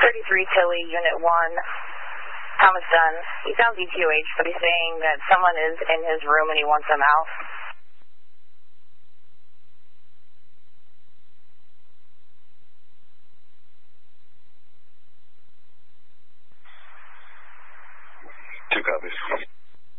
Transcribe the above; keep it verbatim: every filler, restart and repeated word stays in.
thirty-three Tilly, Unit one, Thomas Dunn. He sounds E T O H, but he's saying that someone is in his room and he wants them out. Two copies.